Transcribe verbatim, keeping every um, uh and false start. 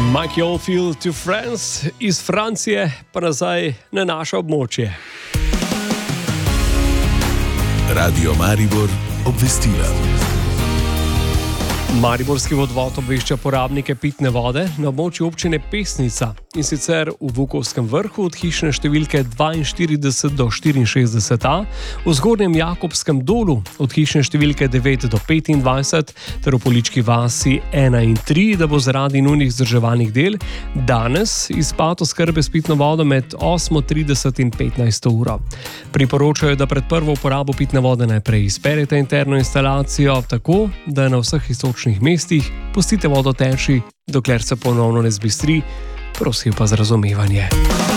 Mike Oldfield to France, iz Francije pa nazaj na naše območje. Radio Maribor obvestila. Mariborski vodovod obvešča porabnike pitne vode na območju občine Pesnica, in sicer v Vukovskem vrhu od hišne številke dvainštirideset do štiriinšestdeset A, v Zgornjem Jakobskem dolu od hišne številke devet do petindvajset ter v Polički vasi ena in tri, da bo zaradi nujnih vzdrževalnih del danes izpad oskrbe s pitno vodo med osmo trideset in petnajsto uro. Priporočajo, da pred prvo uporabo pitne vode najprej izperete interno instalacijo tako, da na vseh istočnih mestih pustite vodo teči, dokler se ponovno ne zbistri, prosil pa za razumevanje.